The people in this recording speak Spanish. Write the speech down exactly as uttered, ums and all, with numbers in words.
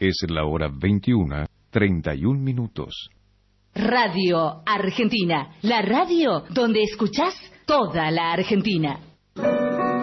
Es la hora veintiuna, treinta y un minutos. Radio Argentina, la radio donde escuchás toda la Argentina.